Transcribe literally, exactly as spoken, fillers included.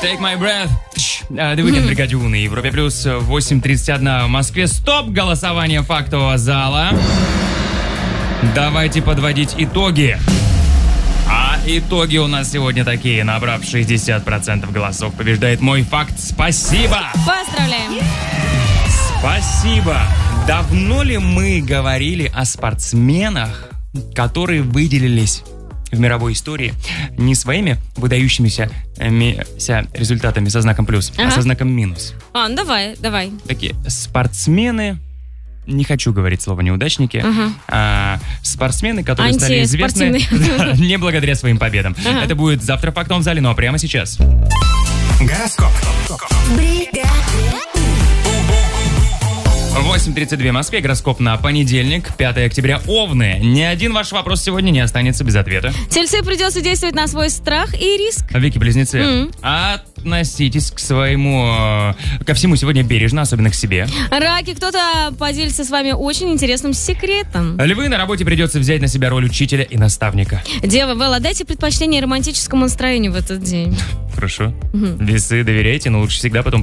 Take my breath. The Weeknd, Бригадюн на Европе плюс. восемь тридцать один в Москве. Стоп! Голосование фактового зала. Давайте подводить итоги. А итоги у нас сегодня такие. Набрав шестьдесят процентов голосов, побеждает мой факт. Спасибо! Поздравляем! Спасибо! Давно ли мы говорили о спортсменах, которые выделились в мировой истории не своими выдающимися ми- результатами со знаком плюс, ага. а со знаком минус? А, ну давай, давай. Такие спортсмены, не хочу говорить слово неудачники, ага. а спортсмены, которые стали известны не благодаря своим победам. Ага. Это будет завтра в фактовом зале, ну а прямо сейчас. Гороскоп. восемь тридцать два в Москве, гороскоп на понедельник, пятое октября, Овны. Ни один ваш вопрос сегодня не останется без ответа. Тельцы, придется действовать на свой страх и риск. Вики-близнецы, Mm. относитесь к своему, ко всему сегодня бережно, особенно к себе. Раки, кто-то поделится с вами очень интересным секретом. Львы, на работе придется взять на себя роль учителя и наставника. Девы, вы отдайте предпочтение романтическому настроению в этот день. Хорошо. Mm-hmm. Весы, доверяйте, но лучше всегда потом